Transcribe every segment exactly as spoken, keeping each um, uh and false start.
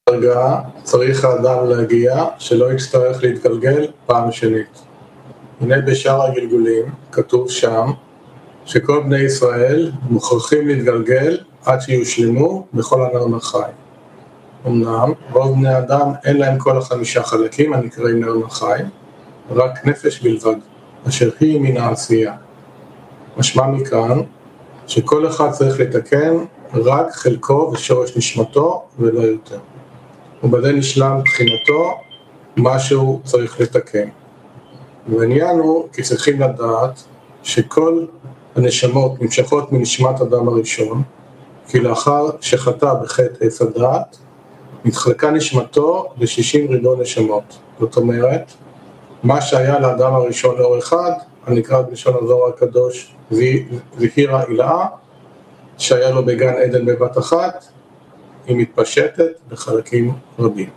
דרגה צריך האדם להגיע שלא יצטרך להתגלגל פעם שנית. הנה בשאר הגלגולים כתוב שם שכל בני ישראל מוכרחים להתגלגל עד שיושלמו בכל הנר החי. אמנם רוב בני אדם אין להם כל החמישה חלקים הנקראים נר החי, רק נפש בלבד, אשר היא מן העשייה. משמע מכאן שכל אחד צריך לתקן רק חלקו ושורש נשמתו ולא יותר. ובזה נשלם בחינתו מה שהוא צריך לתקן. והעניין הוא כי צריכים לדעת שכל הנשמות נמשכות מנשמת אדם הראשון, כי לאחר שחטא בחטא עץ הדעת, התחלקה נשמתו ל-שישים ריבוע נשמות. זאת אומרת, מה שהיה לאדם הראשון לאור אחד, הנקרא בלשון הזוהר הקדוש זהירה אילאה, שהיה לו בגן עדן בבת אחת, היא מתפשטת בחלקים רבים.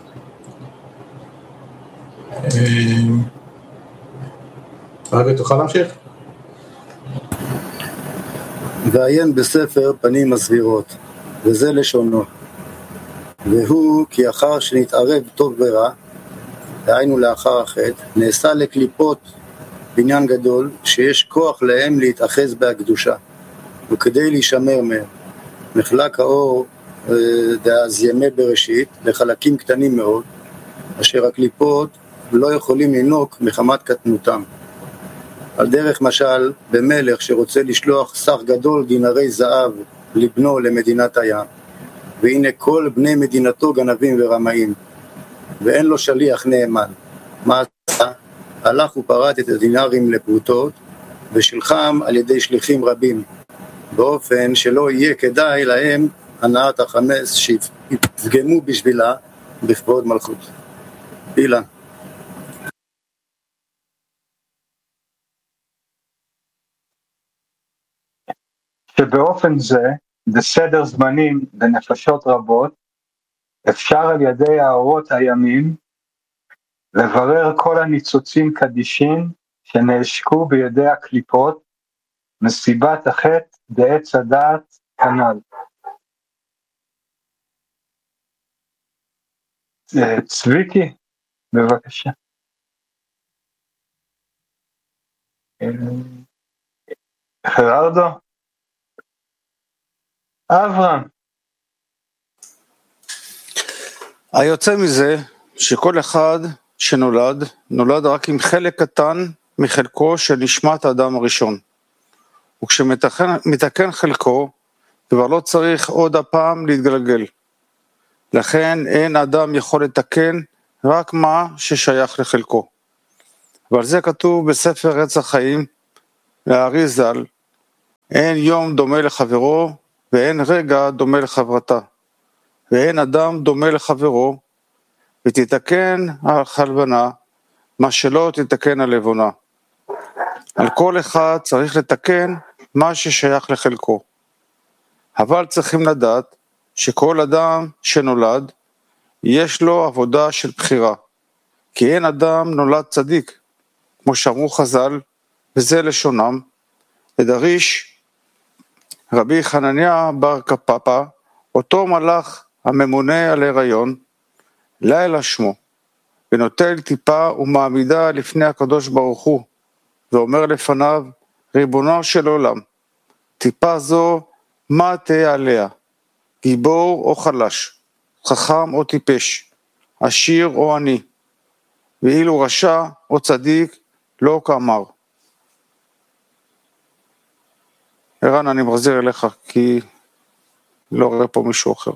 רבי, תוכל להמשיך? ועיין בספר פנים הסבירות, וזה לשונו. והוא כי אחר שנתערב טוב ורע, דהיינו לאחר החטא, נעשה לקליפות בניין גדול שיש כוח להם להתאחז בהקדושה, וכדי להישמר מהם. נחלק האור דאז ימי בראשית לחלקים קטנים מאוד, אשר הקליפות לא יכולים לנוק מחמת קטנותם. על דרך משל במלך שרוצה לשלוח סך גדול דינרי זהב לבנו למדינת הים, והנה כל בני מדינתו גנבים ורמאים, ואין לו שליח נאמן. מה עשה? הלך ופרט את הדינרים לפרוטות, ושלחם על ידי שליחים רבים, באופן שלא יהיה כדאי להם הנעת החמץ שיפגמו בשבילה בכבוד מלכות. אילן. שבאופן זה, בסדר זמנים ונפשות רבות, אפשר על ידי האורות הימים לברר כל הניצוצים קדישים שנעשקו בידי הקליפות מסיבת החטא בעץ הדעת כנ"ל. צביקי, בבקשה. חררדו? אברהם. היוצא מזה שכל אחד שנולד, נולד רק עם חלק קטן מחלקו של נשמת האדם הראשון. וכשמתקן חלקו, כבר לא צריך עוד הפעם להתגלגל. לכן אין אדם יכול לתקן רק מה ששייך לחלקו. ועל זה כתוב בספר עץ החיים, לארי ז"ל, אין יום דומה לחברו, ואין רגע דומה לחברתה, ואין אדם דומה לחברו, ותתקן החלבנה, מה שלא תתקן הלבונה. על כל אחד צריך לתקן מה ששייך לחלקו. אבל צריכים לדעת שכל אדם שנולד, יש לו עבודה של בחירה, כי אין אדם נולד צדיק, כמו שאמרו חז"ל, וזה לשונם, ודריש רבי חנניה בר קפפא, אותו מלאך הממונה על הריון, לילה שמו, ונוטל טיפה ומעמידה לפני הקדוש ברוך הוא, ואומר לפניו, ריבונו של עולם, טיפה זו, מה תהיה עליה? גיבור או חלש, חכם או טיפש, עשיר או עני, ואילו רשע או צדיק, לא כאמר. ערן, אני מחזיר אליך, כי לא רואה פה מישהו אחר.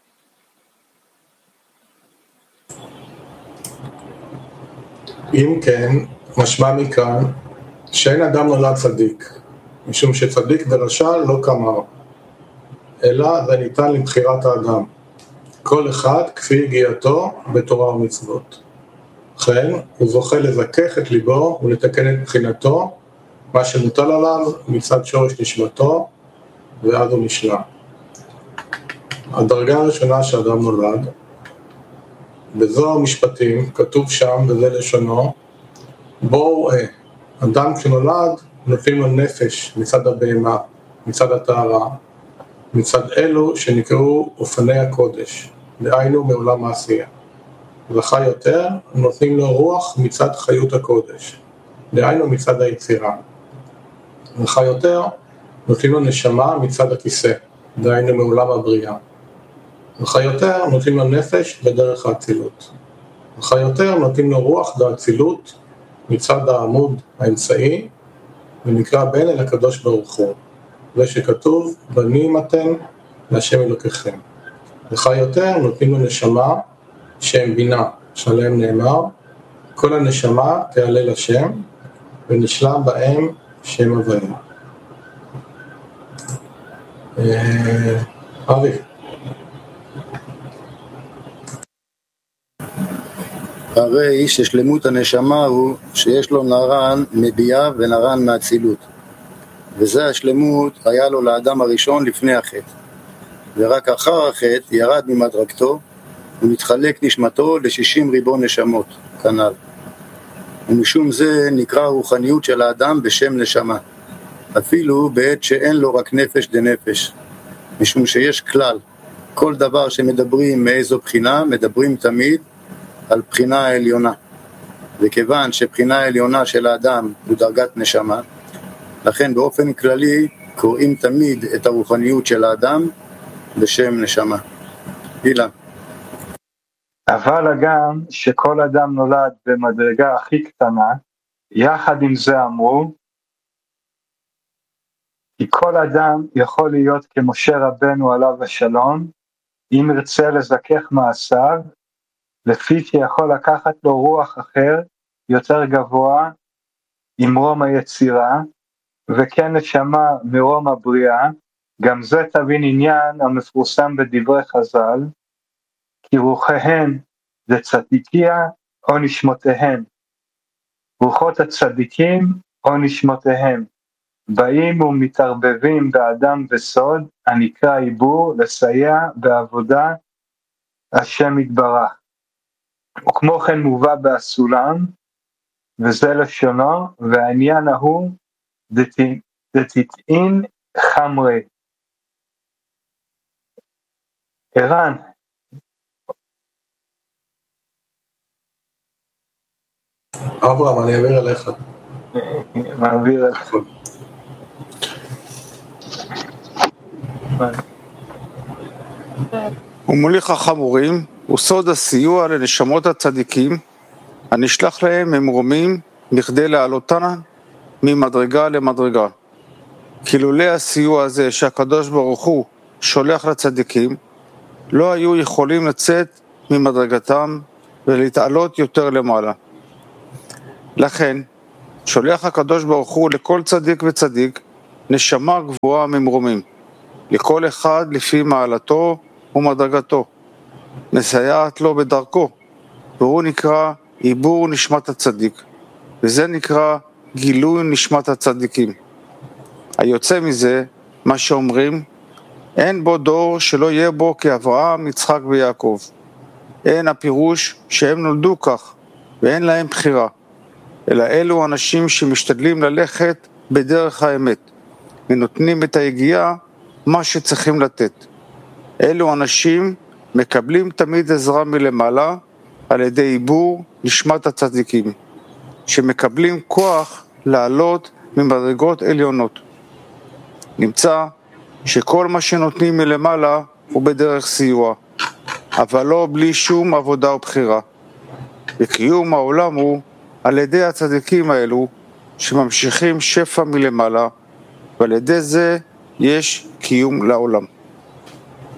אם כן, משמע מכאן שאין אדם נולד צדיק, משום שצדיק ורשע לא כאמר, אלא זה ניתן לבחירת האדם, כל אחד כפי הגיעתו בתורה ומצוות. לכן הוא זוכה לזכך את ליבו ולתקן את בחינתו, מה שמוטל עליו מצד שורש נשמתו, ואז הוא נשלם. הדרגה הראשונה שאדם נולד, בזוהר משפטים, כתוב שם, וזה לשונו, בואו ראה, אדם כשנולד, נותנים לו נפש מצד הבהמה, מצד הטהרה, מצד אלו שנקראו אופני הקודש, דהיינו מעולם העשייה. זכה יותר, נותנים לו רוח מצד חיות הקודש, דהיינו מצד היצירה. זכה יותר, נותנים לו נשמה מצד הכיסא, דהיינו מעולם הבריאה. זכה יותר, נותנים לו נפש בדרך האצילות. זכה יותר, נותנים לו רוח דאצילות מצד העמוד האמצעי, ונקרא בן אל הקדוש ברוך הוא, ושכתוב בנים אתם להשם אלוקיכם. זכה יותר, נותנים לו נשמה שהם בינה, שעליהם נאמר כל הנשמה תעלה לשם ונשלם בהם שם הוויה. אבי. הרי ששלמות הנשמה הוא שיש לו נרן מביאה ונרן מאצילות, וזה השלמות היה לו לאדם הראשון לפני החטא, ורק אחר החטא ירד ממדרגתו ומתחלק נשמתו לשישים ריבון נשמות כנ"ל, ומשום זה נקרא רוחניות של האדם בשם נשמה, אפילו בעת שאין לו רק נפש דנפש, משום שיש כלל, כל דבר שמדברים מאיזו בחינה מדברים תמיד על בחינה העליונה, וכיוון שבחינה העליונה של האדם הוא דרגת נשמה, לכן באופן כללי קוראים תמיד את הרוחניות של האדם בשם נשמה. אילן. אבל הגם שכל אדם נולד במדרגה הכי קטנה, יחד עם זה אמרו, כי כל אדם יכול להיות כמשה רבנו עליו השלום, אם ירצה לזכך מעשיו, לפי שיכול לקחת לו רוח אחר, יותר גבוה, עם רום היצירה, וכן נשמה מרום הבריאה, גם זה תבין עניין המפורסם בדברי חז"ל, כי רוחיהן זה צדיקיה או נשמותיהן, רוחות הצדיקים או נשמותיהם, באים ומתערבבים באדם בסוד, הנקרא עיבור, לסייע בעבודה השם יתברך. וכמו כן מובא בסולם, וזה לשונו, והעניין ההוא דתיתאין חמרי. ערן. אברהם, אני אעביר אליך. מעביר אליך. ומוליך החמורים הוא סוד הסיוע לנשמות הצדיקים הנשלח להם ממרומים בכדי להעלותן ממדרגה למדרגה. כי לולא הסיוע הזה שהקדוש ברוך הוא שולח לצדיקים, לא היו יכולים לצאת ממדרגתם ולהתעלות יותר למעלה. לכן שולח הקדוש ברוך הוא לכל צדיק וצדיק נשמה גבוהה ממרומים, לכל אחד לפי מעלתו ומדרגתו, מסייעת לו בדרכו, והוא נקרא עיבור נשמת הצדיק, וזה נקרא גילוי נשמת הצדיקים. היוצא מזה, מה שאומרים, אין בו דור שלא יהיה בו כאברהם, יצחק ויעקב. אין הפירוש שהם נולדו כך, ואין להם בחירה, אלא אלו אנשים שמשתדלים ללכת בדרך האמת, ונותנים את היגיעה מה שצריכים לתת. אלו אנשים מקבלים תמיד עזרה מלמעלה על ידי עיבור נשמת הצדיקים, שמקבלים כוח לעלות ממדרגות עליונות. נמצא שכל מה שנותנים מלמעלה הוא בדרך סיוע, אבל לא בלי שום עבודה ובחירה. וקיום העולם הוא על ידי הצדיקים האלו שממשיכים שפע מלמעלה, ועל ידי זה יש קיום לעולם.